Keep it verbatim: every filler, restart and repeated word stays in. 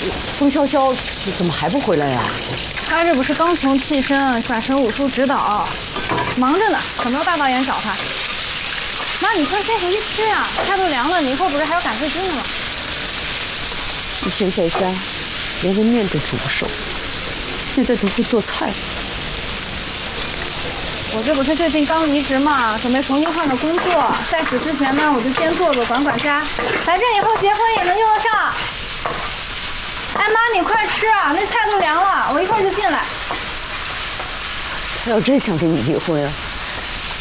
风潇潇怎么还不回来呀？ 他这不是刚从替身转成武术指导，忙着呢，可没有大导演找他。妈，你快先回去吃呀，菜都凉了，你一会儿不是还要赶飞机呢吗？ 以前在家连个面都煮不熟，现在都会做菜。 我这不是最近刚离职嘛，准备重新换个工作。在此之前呢，我就先做做管管家，反正以后结婚也能用得上。哎妈，你快吃啊，那菜都凉了，我一会儿就进来。 他要真想跟你离婚啊，